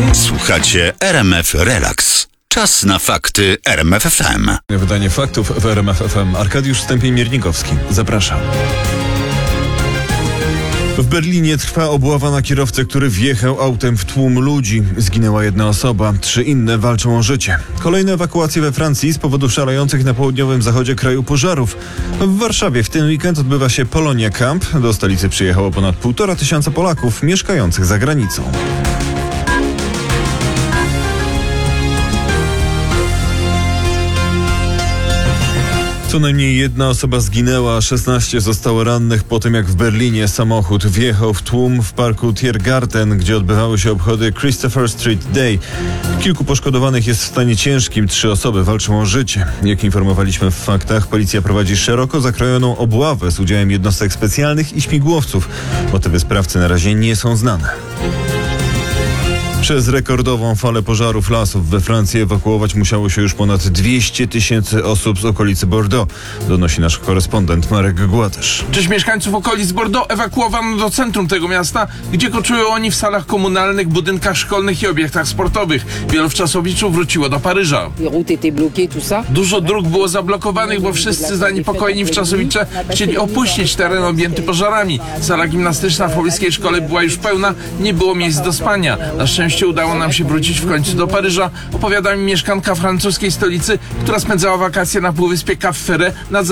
Słuchacie RMF Relax. Czas na fakty RMF FM. Wydanie faktów w RMF FM. Arkadiusz Stępień-Miernikowski. Zapraszam. W Berlinie trwa obława na kierowcę, który wjechał autem w tłum ludzi. Zginęła jedna osoba, 3 inne walczą o życie. Kolejne ewakuacje we Francji z powodu szalejących na południowym zachodzie kraju pożarów. W Warszawie w ten weekend odbywa się Polonia Camp. Do stolicy przyjechało ponad 1500 Polaków mieszkających za granicą. Co najmniej jedna osoba zginęła, a 16 zostało rannych po tym, jak w Berlinie samochód wjechał w tłum w parku Tiergarten, gdzie odbywały się obchody Christopher Street Day. Kilku poszkodowanych jest w stanie ciężkim, 3 osoby walczą o życie. Jak informowaliśmy w faktach, policja prowadzi szeroko zakrojoną obławę z udziałem jednostek specjalnych i śmigłowców. Motywy sprawcy na razie nie są znane. Przez rekordową falę pożarów lasów we Francji ewakuować musiało się już ponad 200 000 osób z okolicy Bordeaux, donosi nasz korespondent Marek Gładysz. Część mieszkańców okolic Bordeaux ewakuowano do centrum tego miasta, gdzie koczują oni w salach komunalnych, budynkach szkolnych i obiektach sportowych. Wielu wczasowiczów wróciło do Paryża. Dużo dróg było zablokowanych, bo wszyscy zaniepokojeni wczasowicze chcieli opuścić teren objęty pożarami. Sala gimnastyczna w pobliskiej szkole była już pełna, nie było miejsc do spania. Na szczęście udało nam się wrócić w końcu do Paryża, opowiada mi mieszkanka francuskiej stolicy, która spędzała wakacje na półwyspie Cap Ferret nad